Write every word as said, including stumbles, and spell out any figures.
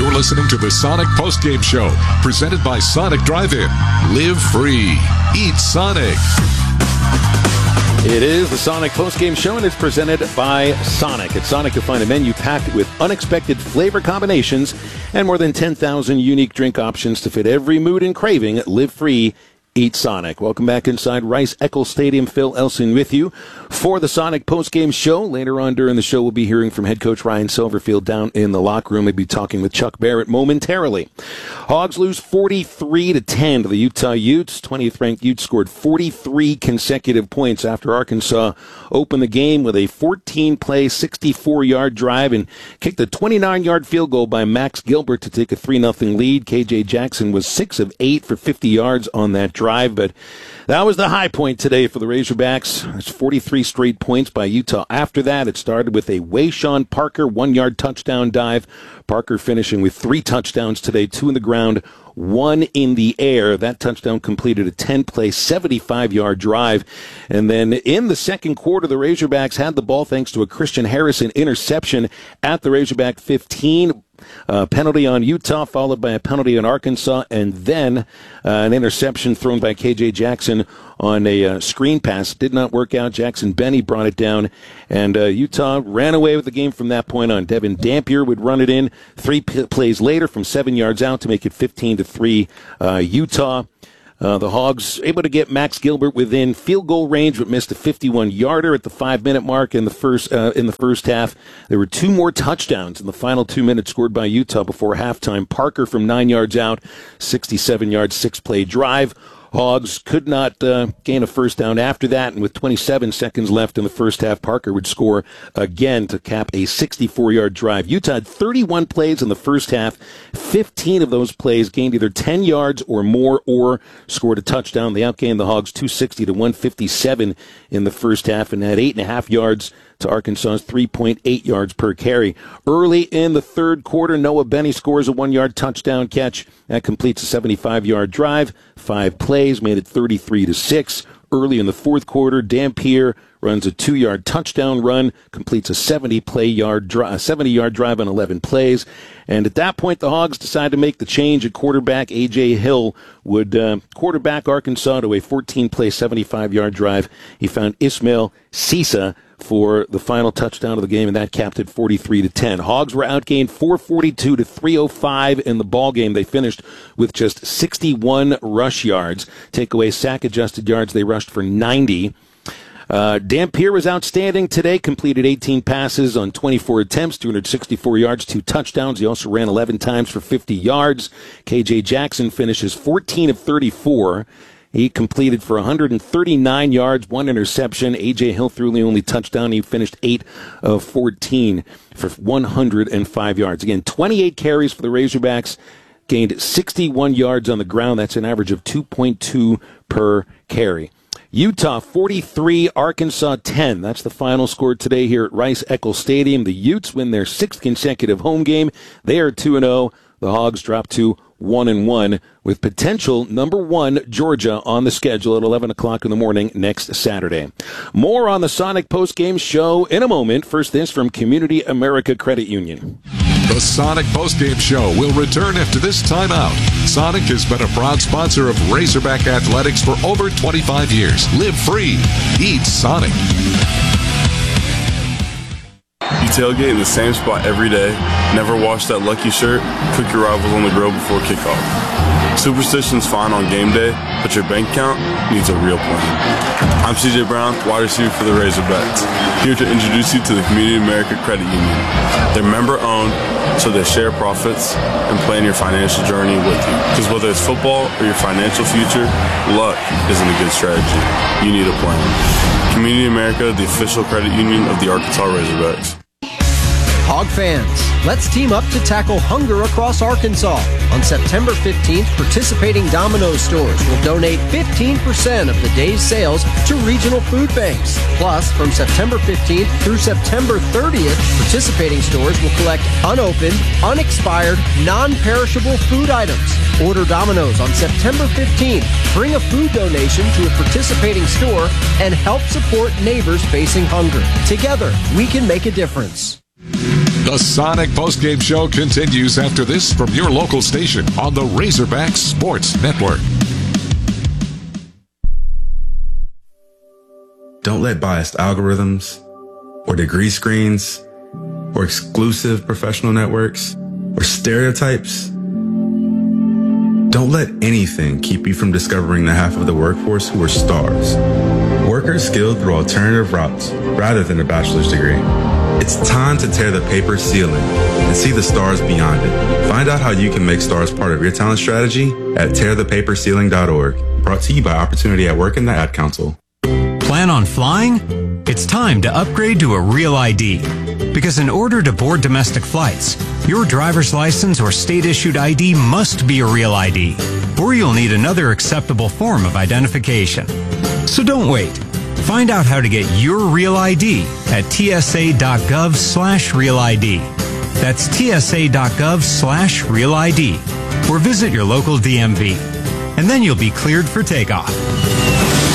You're listening to the Sonic Postgame Show, presented by Sonic Drive-In. Live free. Eat Sonic. It is the Sonic Postgame Show, and it's presented by Sonic. At Sonic, you'll find a menu packed with unexpected flavor combinations and more than ten thousand unique drink options to fit every mood and craving. Live free. Eat Sonic. Welcome back inside Rice-Eccles Stadium. Phil Elson with you for the Sonic postgame show. Later on during the show, we'll be hearing from head coach Ryan Silverfield down in the locker room. We'll be talking with Chuck Barrett momentarily. Hogs lose forty-three to ten to the Utah Utes. twentieth ranked Utes scored forty-three consecutive points after Arkansas opened the game with a fourteen play, sixty-four yard drive and kicked a twenty-nine yard field goal by Max Gilbert to take a three nothing lead. K J Jackson was six of eight for fifty yards on that drive. drive, but that was the high point today for the Razorbacks. It's forty-three straight points by Utah. After that, it started with a Wayshawn Parker one-yard touchdown dive. Parker finishing with three touchdowns today, two in the ground, one in the air. That touchdown completed a ten play, seventy-five yard drive. And then in the second quarter, the Razorbacks had the ball thanks to a Christian Harrison interception at the Razorback fifteen. Uh, penalty on Utah, followed by a penalty on Arkansas, and then uh, an interception thrown by K J Jackson on a uh, screen pass. Did not work out. Jackson Benny brought it down, and uh, Utah ran away with the game from that point on. Devin Dampier would run it in three p- plays later from seven yards out to make it fifteen to three uh, Utah. Uh, the Hogs able to get Max Gilbert within field goal range, but missed a fifty-one yarder at the five-minute mark in the first uh, in the first half. There were two more touchdowns in the final two minutes scored by Utah before halftime. Parker from nine yards out, sixty-seven yard, six-play drive. Hogs could not uh, gain a first down after that, and with twenty-seven seconds left in the first half, Parker would score again to cap a sixty-four yard drive. Utah had thirty-one plays in the first half. fifteen of those plays gained either ten yards or more or scored a touchdown. They outgained the Hogs two sixty to one fifty-seven in the first half and had eight and a half yards to Arkansas's three point eight yards per carry. Early in the third quarter, Noah Benny scores a one-yard touchdown catch. That completes a seventy-five yard drive. Five plays made it thirty-three to six. Early in the fourth quarter, Dampier runs a two-yard touchdown run, completes a seventy-play yard dri- seventy-yard drive on eleven plays. And at that point, the Hogs decide to make the change at quarterback. A J. Hill would uh, quarterback Arkansas to a fourteen play, seventy-five yard drive. He found Ismail Cisa for the final touchdown of the game, and that capped it forty-three to ten. Hogs were outgained four forty-two to three oh five in the ball game. They finished with just sixty-one rush yards. Take away sack-adjusted yards, they rushed for ninety. Uh, Dampier was outstanding today, completed eighteen passes on twenty-four attempts, two hundred sixty-four yards, two touchdowns. He also ran eleven times for fifty yards. K J Jackson finishes fourteen of thirty-four. He completed for one hundred thirty-nine yards, one interception. A J. Hill threw the only touchdown. He finished eight of fourteen for one hundred five yards. Again, twenty-eight carries for the Razorbacks, gained sixty-one yards on the ground. That's an average of two point two per carry. Utah forty-three, Arkansas ten. That's the final score today here at Rice-Eccles Stadium. The Utes win their sixth consecutive home game. They are two and oh. The Hogs drop to one and one with potential number one Georgia on the schedule at eleven o'clock in the morning next Saturday. More on the Sonic postgame show in a moment. First, this from Community America Credit Union. The Sonic postgame show will return after this timeout. Sonic has been a proud sponsor of Razorback Athletics for over twenty-five years. Live free. Eat Sonic. You tailgate in the same spot every day, never wash that lucky shirt, cook your rivals on the grill before kickoff. Superstition's fine on game day, but your bank account needs a real plan. I'm C J Brown, wide receiver for the Razorbacks, here to introduce you to the Community America Credit Union. They're member-owned, so they share profits and plan your financial journey with you. Because whether it's football or your financial future, luck isn't a good strategy. You need a plan. Community America, the official credit union of the Arkansas Razorbacks. Hog fans, let's team up to tackle hunger across Arkansas. On September fifteenth, participating Domino's stores will donate fifteen percent of the day's sales to regional food banks. Plus, from September fifteenth through September thirtieth, participating stores will collect unopened, unexpired, non-perishable food items. Order Domino's on September fifteenth. Bring a food donation to a participating store and help support neighbors facing hunger. Together, we can make a difference. The The Sonic Postgame Show continues after this from your local station on the Razorback Sports Network. Don't let biased algorithms or degree screens or exclusive professional networks or stereotypes. Don't let anything keep you from discovering the half of the workforce who are stars. Workers skilled through alternative routes rather than a bachelor's degree. It's time to tear the paper ceiling and see the stars beyond it. Find out how you can make stars part of your talent strategy at tear the paper ceiling dot org. Brought to you by Opportunity at Work and the Ad Council. Plan on flying? It's time to upgrade to a Real I D. Because in order to board domestic flights, your driver's license or state-issued I D must be a Real I D, or you'll need another acceptable form of identification. So don't wait. Find out how to get your Real I D at T S A dot gov slash Real I D. That's T S A dot gov slash Real I D. Or visit your local D M V. And then you'll be cleared for takeoff.